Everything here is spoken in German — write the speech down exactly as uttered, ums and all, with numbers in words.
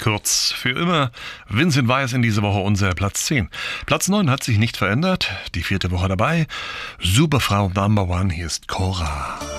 kurz für immer. Vincent Weiss in dieser Woche unser Platz zehn. Platz neun hat sich nicht verändert, die vierte Woche dabei. Superfrau Number One, hier ist Cora.